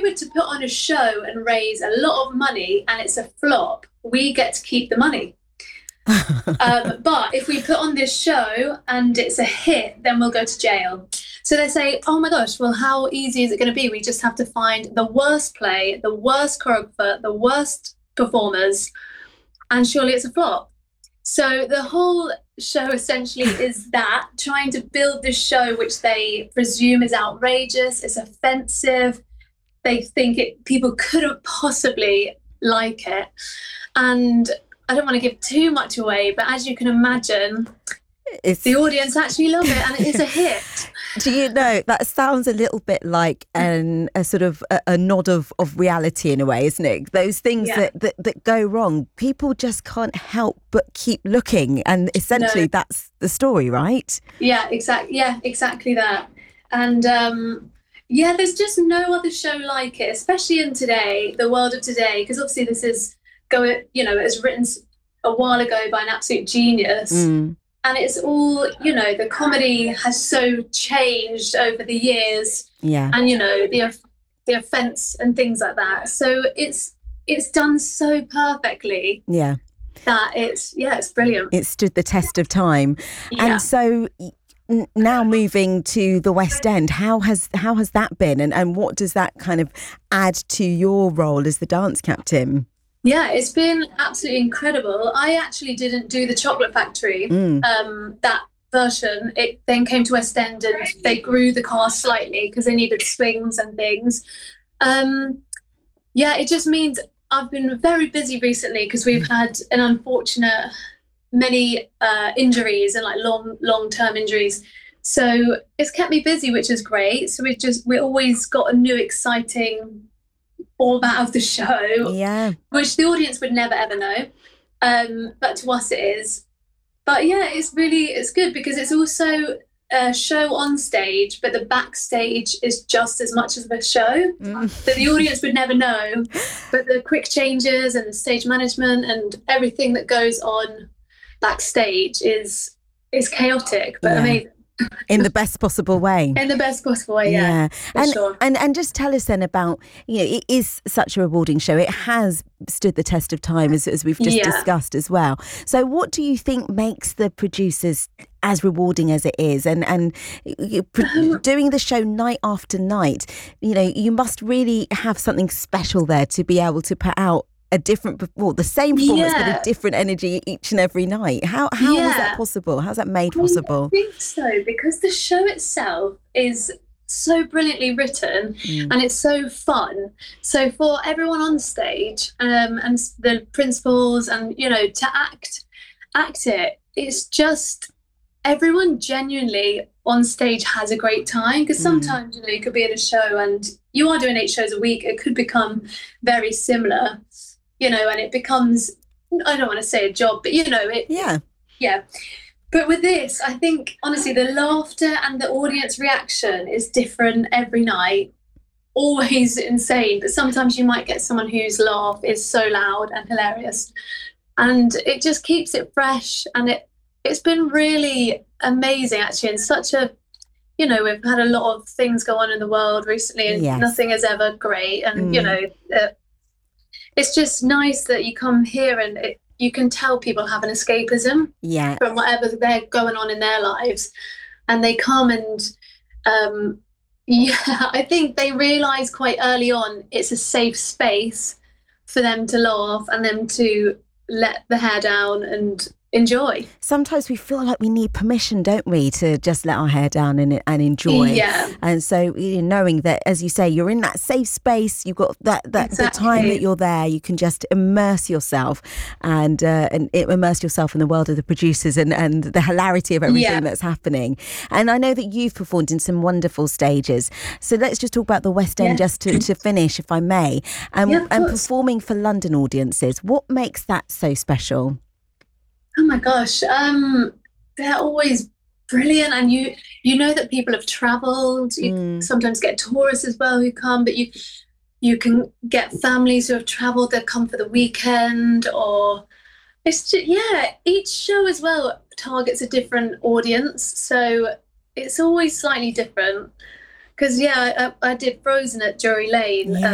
were to put on a show and raise a lot of money and it's a flop, we get to keep the money. But if we put on this show and it's a hit, then we'll go to jail. So they say, oh my gosh, well, how easy is it going to be? We just have to find the worst play, the worst choreographer, the worst performers, and surely it's a flop. So the whole show essentially is that, trying to build this show which they presume is outrageous, it's offensive, they think people couldn't possibly like it. And I don't want to give too much away, but as you can imagine, the audience actually love it, and it is a hit. Do you know, that sounds a little bit like a sort of a nod of reality in a way, isn't it? Those things that go wrong, people just can't help but keep looking, and essentially that's the story, right? Yeah, exactly that. And there's just no other show like it, especially in the world of today, because obviously this is it was written a while ago by an absolute genius. And it's all, the comedy has so changed over the years. Yeah. And, the offence and things like that. So it's done so perfectly. Yeah. That it's brilliant. It stood the test of time. Yeah. And so now moving to the West End, how has that been? And what does that kind of add to your role as the dance captain? Yeah, it's been absolutely incredible. I actually didn't do the Chocolate Factory, that version. It then came to West End and they grew the cast slightly because they needed swings and things. It just means I've been very busy recently because we've had an unfortunate many injuries and like long-term injuries. So it's kept me busy, which is great. So we always got a new exciting format of the show, which the audience would never ever know, but to us it is. But it's good because it's also a show on stage, but the backstage is just as much as the show that the audience would never know. But the quick changes and the stage management and everything that goes on backstage is chaotic but amazing. In the best possible way. In the best possible way, yeah. And just tell us then about, it is such a rewarding show. It has stood the test of time, as we've just discussed as well. So what do you think makes the producers as rewarding as it is? And doing the show night after night, you must really have something special there to be able to put out the same performance but a different energy each and every night. How was that possible? How's that made possible? I think so, because the show itself is so brilliantly written and it's so fun. So for everyone on stage and the principals and to act it, it's just everyone genuinely on stage has a great time, because sometimes you could be in a show and you are doing 8 shows a week, it could become very similar. And it becomes, I don't want to say a job, but But with this, I think, honestly, the laughter and the audience reaction is different every night. Always insane, but sometimes you might get someone whose laugh is so loud and hilarious. And it just keeps it fresh. And it's been really amazing, actually, and such a, we've had a lot of things go on in the world recently and nothing is ever great. And, it's just nice that you come here and you can tell people have an escapism from whatever they're going on in their lives. And they come and, I think they realise quite early on it's a safe space for them to laugh and them to let the hair down and enjoy. Sometimes we feel like we need permission, don't we, to just let our hair down and enjoy. And so knowing that, as you say, you're in that safe space, you've got that the time that you're there, you can just immerse yourself and immerse yourself in the world of the producers and the hilarity of everything that's happening. And I know that you've performed in some wonderful stages, so let's just talk about the West End just to finish, if I may, and performing for London audiences. What makes that so special? Oh my gosh, they're always brilliant, and you know that people have travelled. You sometimes get tourists as well who come, but you can get families who have travelled that come for the weekend, or it's just, each show as well targets a different audience, so it's always slightly different. Because I did Frozen at Drury Lane.